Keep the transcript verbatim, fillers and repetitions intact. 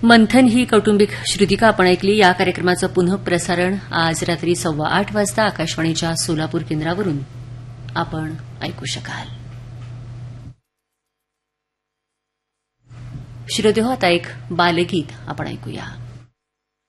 मंथन ही कौटुंबिक श्रुतिका आपण ऐकली. या कार्यक्रमाचं पुनः प्रसारण आज रात्री सव्वा आठ वाजता आकाशवाणीच्या सोलापूर केंद्रावरून आपण ऐकू शकाल. श्रोतेहो, आता एक बालगीत आपण ऐकूया.